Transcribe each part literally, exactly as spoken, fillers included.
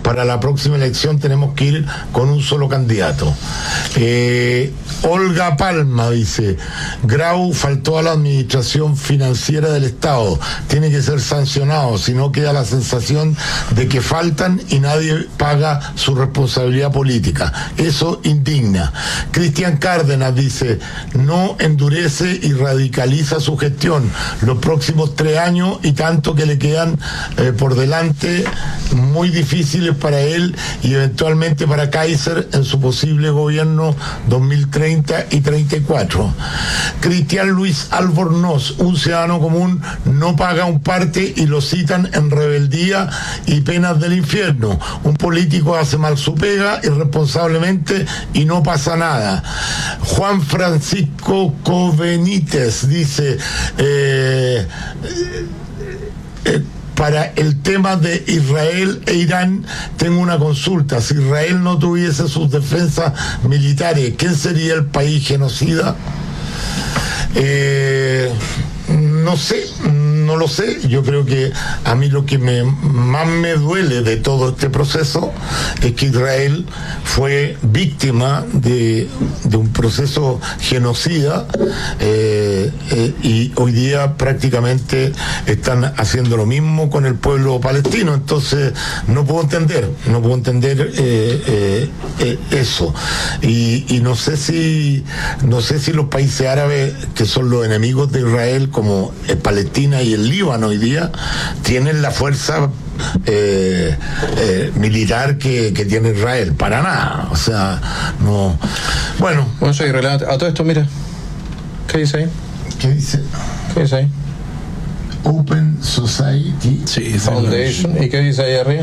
para la próxima elección tenemos que ir con un solo candidato. Eh, Olga Palma dice, Grau faltó a la administración financiera del Estado, tiene que ser sancionado, si no queda la sensación de que faltan y nadie paga su responsabilidad política. Eso indigna. Cristian Cárdenas dice, no endurece y radicaliza su gestión. Los próximos tres años y tanto que le quedan eh, por delante, muy difíciles para él y eventualmente para Kaiser en su posible gobierno dos mil treinta y treinta y cuatro. Cristian Luis Albornoz, un ciudadano común no paga un parte y lo citan en rebeldía y penas del infierno. Un político hace mal su pega irresponsablemente y no pasa nada. Juan Francisco Covenites dice, eh, eh, para el tema de Israel e Irán, tengo una consulta. Si Israel no tuviese sus defensas militares, ¿quién sería el país genocida? Eh, no sé, no lo sé. Yo creo que a mí lo que me, más me duele de todo este proceso es que Israel fue víctima de, de un proceso genocida eh, eh, y hoy día prácticamente están haciendo lo mismo con el pueblo palestino. Entonces no puedo entender, no puedo entender eh, eh, eh, eso. Y, y no sé si no sé si los países árabes, que son los enemigos de Israel, como Palestina y el Líbano hoy día, tienen la fuerza eh, eh, militar que, que tiene Israel. Para nada. O sea, no. Bueno. Bueno, soy relevante. A todo esto, mira. ¿Qué dice ahí? ¿Qué dice? ¿Qué dice ahí? Open Society sí, Foundation. ¿Y qué dice ahí arriba?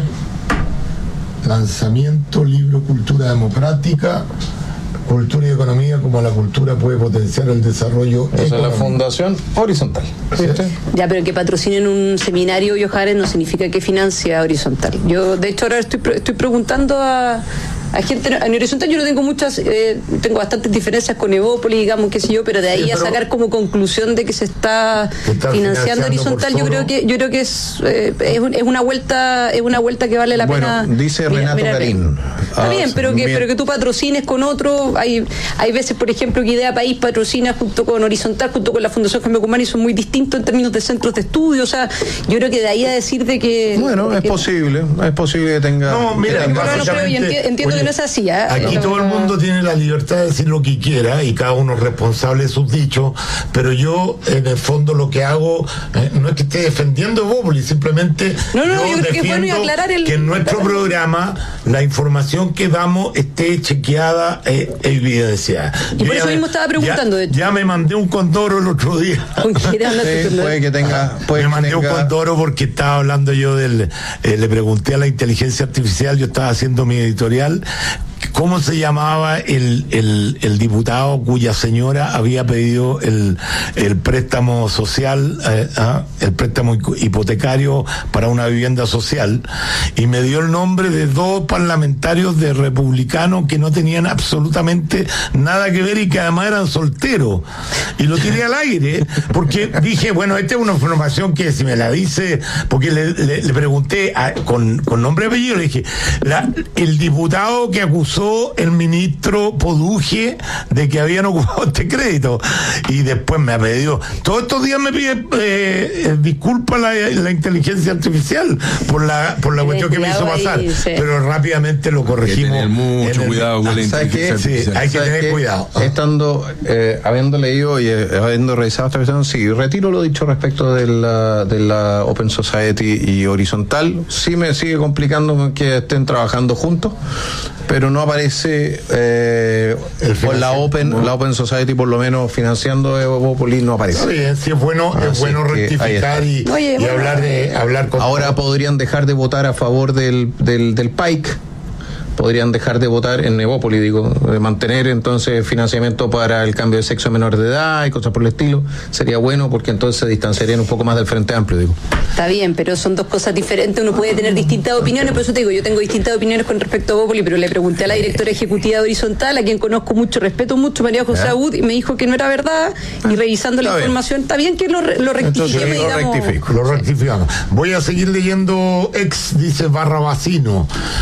Lanzamiento, libro, cultura democrática. Cultura y economía, como la cultura puede potenciar el desarrollo económico. Esa es la Fundación Horizontal. ¿Sí? Ya, pero que patrocinen un seminario, Johannes, no significa que financia Horizontal. Yo, de hecho, ahora estoy, estoy preguntando a, a gente. En Horizontal yo no tengo muchas, eh, tengo bastantes diferencias con Evópolis, digamos, qué sé yo, pero de ahí sí, pero a sacar como conclusión de que se está, está financiando Horizontal, yo creo que yo creo que es, eh, es, un, es una vuelta es una vuelta que vale la bueno, pena. Dice mira, Renato mira, Garín. Está ah, bien, pero que, bien. pero que tú patrocines con otro. Hay, hay veces, por ejemplo, que Idea País patrocina junto con Horizontal, junto con la Fundación Jaime Cumani, son muy distintos en términos de centros de estudio. O sea, yo creo que de ahí a decir de que. Bueno, de es que, posible, es posible que tenga. No, mira, que tenga no creo, y enti- entiendo oye, que no es así. ¿eh? Aquí no, todo el mundo tiene la libertad de decir lo que quiera y cada uno es responsable de sus dichos, pero yo, en el fondo, lo que hago eh, no es que esté defendiendo Evópolis, simplemente. No, no, yo, yo creo que es bueno y aclarar el. Que en nuestro programa la información que damos esté chequeada e eh, evidenciada. Y yo por eso mismo estaba preguntando. Ya, de hecho. ya me mandé un condoro el otro día. ¿Con qué te mandaste? Sí, puede que tenga. Puede me que mandé tenga... un condoro porque estaba hablando yo del. Eh, le pregunté a la inteligencia artificial, yo estaba haciendo mi editorial. ¿Cómo se llamaba el, el, el diputado cuya señora había pedido el, el préstamo social, eh, ¿ah? el préstamo hipotecario para una vivienda social? Y me dio el nombre de dos parlamentarios de republicanos que no tenían absolutamente nada que ver y que además eran solteros. Y lo tiré al aire porque dije, bueno, esta es una información que si me la dice, porque le, le, le pregunté a, con, con nombre y apellido, le dije, la, el diputado que acusó el ministro Poduje de que habían ocupado este crédito, y después me ha pedido, todos estos días me pide eh, eh, disculpas la, la inteligencia artificial por la por la cuestión que me hizo pasar, ahí, sí. Pero rápidamente lo corregimos. Hay que tener mucho el, cuidado con ah, la inteligencia artificial. Sí, hay que tener que, cuidado. Estando, eh, habiendo leído y eh, habiendo revisado esta cuestión, sí, retiro lo dicho respecto de la, de la Open Society y Horizontal. Sí me sigue complicando que estén trabajando juntos, pero no aparece eh, por la Open ¿no? la Open Society, por lo menos financiando Evópolis, no aparece. Está bien, sí es bueno, ah, es bueno rectificar y, Oye, y bueno, hablar de hablar con ahora todo. Podrían dejar de votar a favor del del, del P A I C. Podrían dejar de votar en Evópolis, digo, de mantener entonces financiamiento para el cambio de sexo a menor de edad y cosas por el estilo. Sería bueno porque entonces se distanciarían un poco más del Frente Amplio, digo. Está bien, pero son dos cosas diferentes. Uno puede tener distintas opiniones, por eso te digo, yo tengo distintas opiniones con respecto a Evópolis, pero le pregunté a la directora ejecutiva de Horizontal, a quien conozco mucho, respeto mucho, María José Abud, y me dijo que no era verdad, y revisando está la bien. información, está bien que lo, lo rectifiquemos, lo digamos. rectifico, lo rectificamos. Voy a seguir leyendo ex, dice Barrabasino.